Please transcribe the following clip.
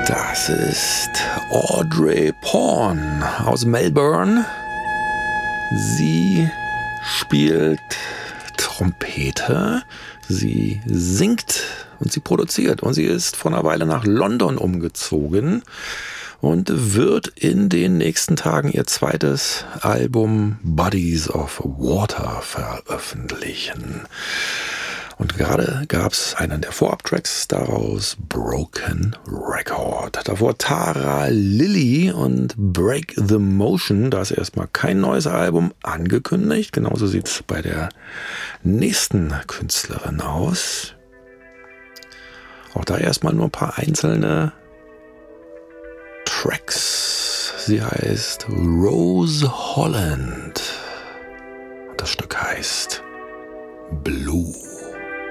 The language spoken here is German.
Das ist Audrey Pawn aus Melbourne. Sie spielt Trompete, sie singt und sie produziert. Und sie ist vor einer Weile nach London umgezogen und wird in den nächsten Tagen ihr zweites Album Bodies of Water veröffentlichen. Und gerade gab es einen der Vorab-Tracks daraus, Broken Record. Davor Tara Lilly und Break the Motion. Da ist erstmal kein neues Album angekündigt. Genauso sieht es bei der nächsten Künstlerin aus. Auch da erstmal nur ein paar einzelne Tracks. Sie heißt Rose Holland. Und das Stück heißt Blue.